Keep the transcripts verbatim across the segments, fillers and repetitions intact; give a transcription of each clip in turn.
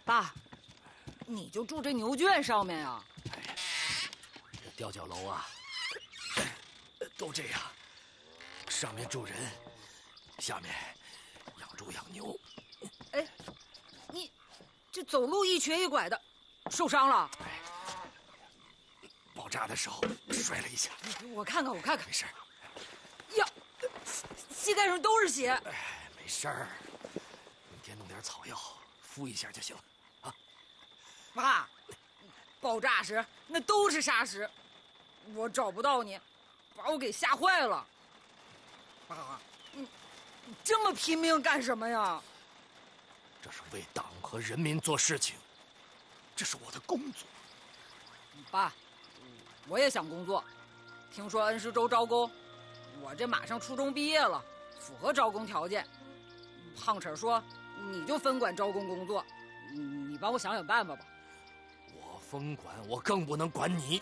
爸，你就住这牛圈上面呀？ 哎，这吊脚楼啊，都这样，上面住人，下面养猪养牛。 哎，你这走路一瘸一拐的，受伤了？ 哎，爆炸的时候摔了一下。 我看看，我看看， 没事。 呀，膝盖上都是血。 哎，没事儿，明天弄点草药敷一下就行了。啊， 爸，爆炸时那都是沙石，我找不到你，把我给吓坏了。爸，你你这么拼命干什么呀？ 这是为党和人民做事情，这是我的工作。 爸，我也想工作，听说恩施州招工，我这马上初中毕业了，符合招工条件。胖婶说你就分管招工工作，你帮我想想办法吧。 我分管，我更不能管你。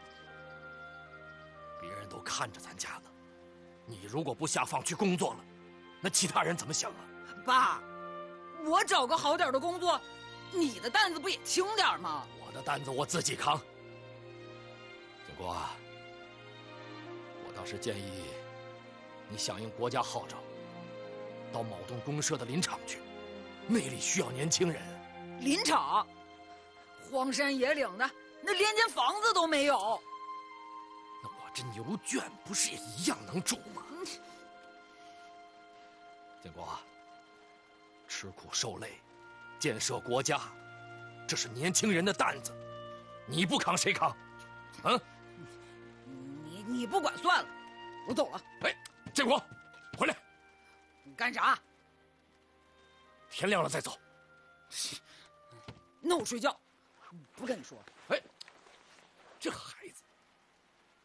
别人都看着咱家呢，你如果不下放去工作了，那其他人怎么想啊？ 爸，我找个好点的工作，你的担子不也轻点吗？ 我的担子我自己扛。建国啊，我倒是建议你响应国家号召，到某栋公社的林场去，那里需要年轻人。 林场，荒山野岭的，那连间房子都没有。 那我这牛圈不是也一样能住吗？ 嗯、 建国啊，吃苦受累，建设国家，这是年轻人的担子，你不扛谁扛？啊？ 你你不管算了，我走了。 哎，建国，回来！ 你干啥？ 天亮了再走。 那我睡觉，不跟你说了。 哎。